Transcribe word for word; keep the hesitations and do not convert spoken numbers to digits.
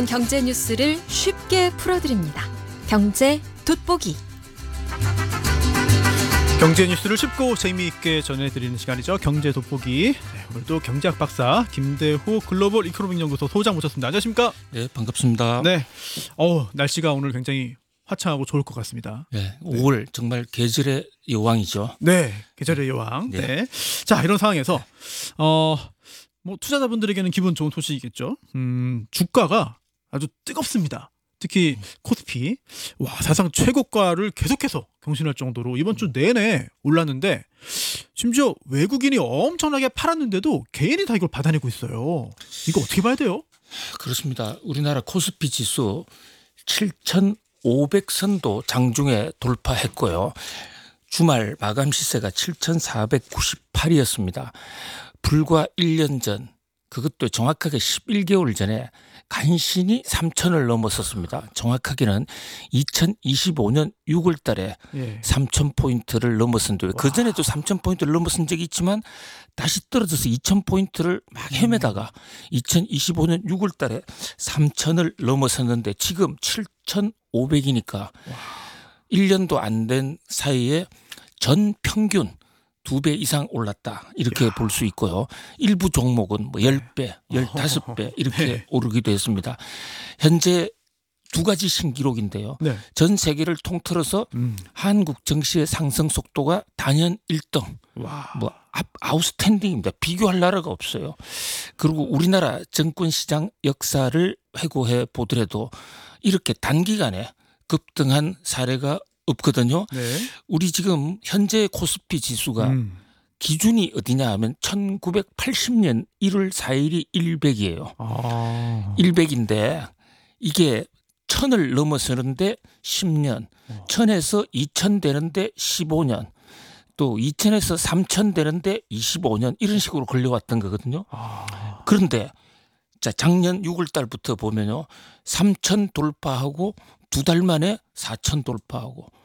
경제 뉴스를 쉽게 풀어드립니다. 경제 돋보기. 경제 뉴스를 쉽고 재미있게 전해드리는 시간이죠. 경제 돋보기. 네, 오늘도 경제학 박사 김대호 글로벌 이코노믹 연구소 소장 모셨습니다. 안녕하십니까? 네, 반갑습니다. 네. 어 날씨가 오늘 굉장히 화창하고 좋을 것 같습니다. 네, 오월 정말 계절의 여왕이죠. 네, 계절의 여왕. 네. 네. 자, 이런 상황에서 어, 뭐 투자자분들에게는 기분 좋은 소식이겠죠. 음, 주가가 아주 뜨겁습니다. 특히 코스피 와 사상 최고가를 계속해서 경신할 정도로 이번 주 내내 올랐는데 심지어 외국인이 엄청나게 팔았는데도 개인이 다 이걸 받아내고 있어요. 이거 어떻게 봐야 돼요? 그렇습니다. 우리나라 코스피 지수 칠천오백 선도 장중에 돌파했고요. 주말 마감 시세가 칠천사백구십팔이었습니다. 불과 일 년 전, 그것도 정확하게 십일 개월 전에 간신히 삼천을 넘었었습니다. 정확하게는 이천이십오 년 유월 달에 예. 삼천 포인트를 넘었었는데 그전에도 삼천 포인트를 넘었은 적이 있지만 다시 떨어져서 이천 포인트를 막 헤매다가 이천이십오 년 유월 달에 삼천을 넘었었는데 지금 칠천오백이니까 일 년도 안 된 사이에 전 평균 두 배 이상 올랐다 이렇게 볼 수 있고요. 일부 종목은 뭐 십 배, 십오 배 이렇게 네. 오르기도 했습니다. 현재 두 가지 신기록인데요. 네. 전 세계를 통틀어서 음. 한국 증시의 상승 속도가 단연 일 등, 와. 뭐 아웃스탠딩입니다. 비교할 나라가 없어요. 그리고 우리나라 증권 시장 역사를 회고해 보더라도 이렇게 단기간에 급등한 사례가 없거든요. 네. 우리 지금 현재 코스피 지수가 음. 기준이 어디냐 하면 천구백팔십 년 일월 사일이 일백이에요. 아. 일백인데 이게 천을 넘어서는데 십 년, 어. 천에서 이천 되는데 십오 년, 또 이천에서 삼천 되는데 이십오 년 이런 식으로 걸려왔던 거거든요. 아. 그런데 자 작년 유월 달부터 보면요. 삼천 돌파하고 두 달 만에 사천 돌파하고